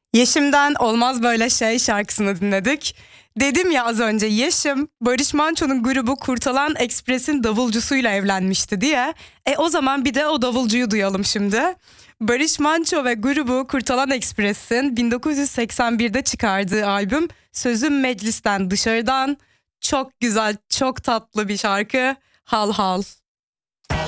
Yeşim'den Olmaz Böyle Şey şarkısını dinledik. Dedim ya az önce Yeşim, Barış Manço'nun grubu Kurtalan Ekspres'in davulcusuyla evlenmişti diye. O zaman bir de o davulcuyu duyalım şimdi. Barış Manço ve grubu Kurtalan Ekspres'in 1981'de çıkardığı albüm Sözüm Meclisten Dışarıdan, çok güzel, çok tatlı bir şarkı. Hal Hal.